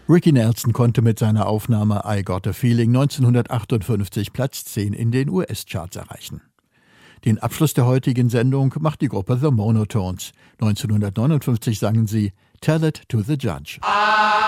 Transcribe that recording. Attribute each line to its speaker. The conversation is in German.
Speaker 1: Ricky Nelson konnte mit seiner Aufnahme I Got a Feeling 1958 Platz 10 in den US-Charts erreichen. Den Abschluss der heutigen Sendung macht die Gruppe The Monotones. 1959 sangen sie Tell It to the Judge.